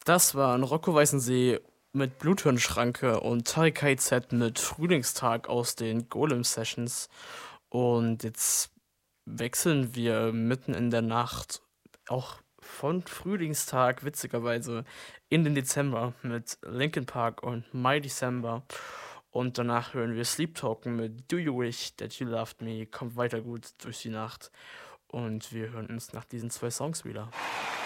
Das waren Rocco Weißensee mit Bluthirnschranke und Tarek KZ mit Frühlingstag aus den Golem Sessions. Und jetzt wechseln wir mitten in der Nacht, auch von Frühlingstag witzigerweise, in den Dezember mit Linkin Park und My December. Und danach hören wir Sleep Token mit Do You Wish That You Loved Me. Kommt weiter gut durch die Nacht. Und wir hören uns nach diesen zwei Songs wieder.